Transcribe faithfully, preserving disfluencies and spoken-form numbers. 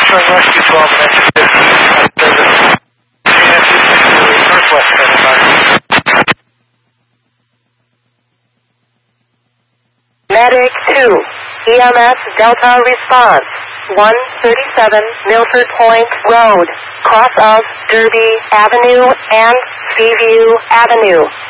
Southern Rescue twelve, message fifteen, Northwest seventy-five. Medic two, E M S Delta response, one thirty-seven Milford Point Road, cross of Derby Avenue and Seaview Avenue.